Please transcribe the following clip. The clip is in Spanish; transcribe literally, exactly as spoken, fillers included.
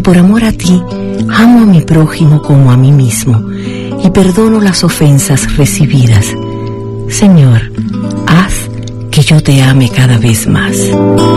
por amor a ti, amo a mi prójimo como a mí mismo y perdono las ofensas recibidas. Señor, haz que yo te ame cada vez más.